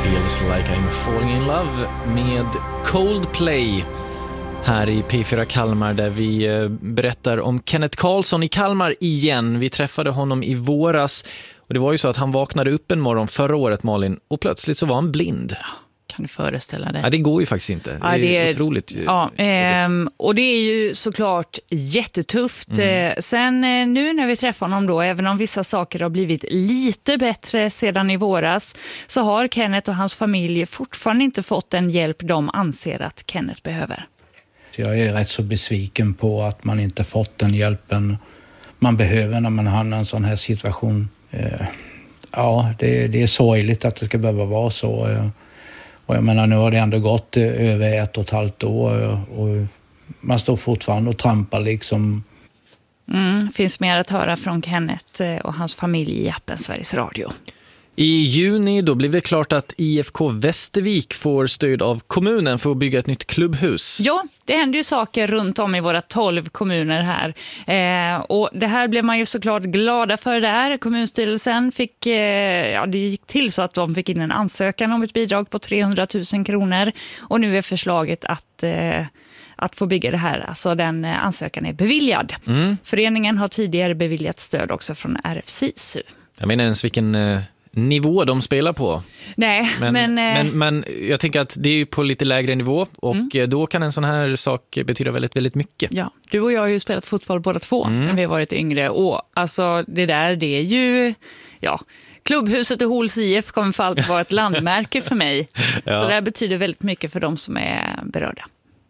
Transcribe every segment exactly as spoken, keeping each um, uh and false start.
Feels like I'm falling in love med Coldplay här i P fyra Kalmar, där vi berättar om Kenneth Karlsson i Kalmar igen. Vi träffade honom i våras och det var ju så att han vaknade upp en morgon förra året, Malin, och plötsligt så var han blind. Kan du föreställa dig? Ja, det går ju faktiskt inte. Ja, det är det, otroligt. Ja, eh, och det är ju såklart jättetufft. Mm. Sen eh, nu när vi träffar honom då, även om vissa saker har blivit lite bättre sedan i våras, så har Kenneth och hans familj fortfarande inte fått den hjälp de anser att Kenneth behöver. Jag är rätt så besviken på att man inte fått den hjälpen man behöver när man hamnar i en sån här situation. Eh, ja, det, det är sorgligt att det ska behöva vara så. Eh, Och jag menar, nu har det ändå gått över ett och ett halvt år och man står fortfarande och trampar liksom. Mm, finns mer att höra från Kenneth och hans familj i appen Sveriges Radio. I juni då blev det klart att I F K Västervik får stöd av kommunen för att bygga ett nytt klubbhus. Ja, det händer ju saker runt om i våra tolv kommuner här. Eh, och det här blev man ju såklart glada för där. Kommunstyrelsen fick, eh, ja det gick till så att de fick in en ansökan om ett bidrag på trehundratusen kronor. Och nu är förslaget att... Eh, att få bygga det här. Alltså den ansökan är beviljad. Mm. Föreningen har tidigare beviljat stöd också från R F SISU. Jag menar ens vilken eh, nivå de spelar på. Nej, men... Men, men, men jag tänker att det är ju på lite lägre nivå och mm. då kan en sån här sak betyda väldigt, väldigt mycket. Ja, du och jag har ju spelat fotboll båda två mm. när vi har varit yngre. Och alltså det där, det är ju... Ja... Klubbhuset i Håls I F kommer för alltid vara ett landmärke för mig. Ja. Så det här betyder väldigt mycket för de som är berörda.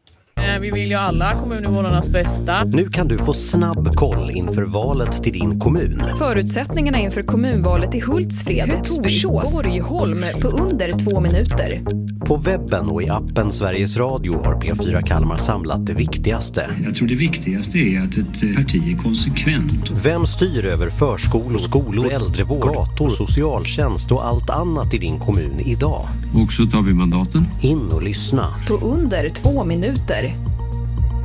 Vi vill ju alla kommuninvånarnas bästa. Nu kan du få snabb koll inför valet till din kommun. Förutsättningarna inför kommunvalet i Hultsfred, Högsby, Borgholm på under två minuter. På webben och i appen Sveriges Radio har P fyra Kalmar samlat det viktigaste. Jag tror det viktigaste är att ett parti är konsekvent. Vem styr över förskolor, skolor, äldrevård, gator, socialtjänst och allt annat i din kommun idag? Och så tar vi mandaten. In och lyssna. På under två minuter.